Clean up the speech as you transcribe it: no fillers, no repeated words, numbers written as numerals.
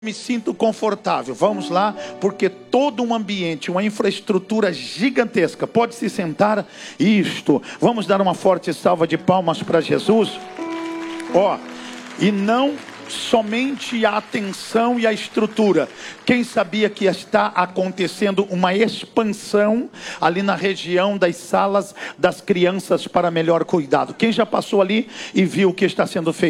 Me sinto confortável. Vamos lá, porque todo um ambiente, uma infraestrutura gigantesca. Pode se sentar. Isto. Vamos dar uma forte salva de palmas para Jesus. E não somente a atenção e a estrutura. Quem sabia que está acontecendo uma expansão ali na região das salas das crianças para melhor cuidado? Quem já passou ali e viu o que está sendo feito?